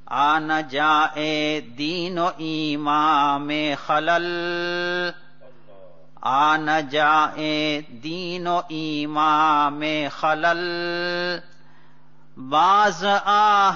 आ न जाए दीनो ईमान में खलल, आ न जाए दीनो ईमान में खलल। बाज आ